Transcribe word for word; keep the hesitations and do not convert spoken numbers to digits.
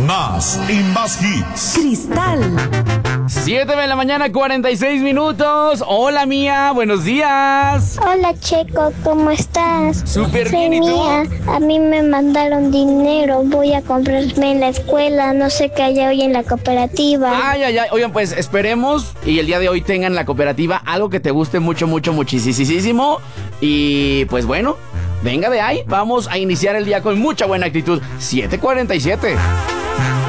más y más hits. Cristal. siete de la mañana, cuarenta y seis minutos. Hola, Mía, buenos días. Hola, Checo, ¿cómo estás? Súper Soy bien, ¿y tú? Mía. A mí me mandaron dinero, voy a comprarme en la escuela, no sé qué hay hoy en la cooperativa. Ay, ay, ay. Oigan, pues esperemos y el día de hoy tengan en la cooperativa algo que te guste mucho, mucho, muchísimo. Y pues bueno, venga de ahí, vamos a iniciar el día con mucha buena actitud. siete cuarenta y siete.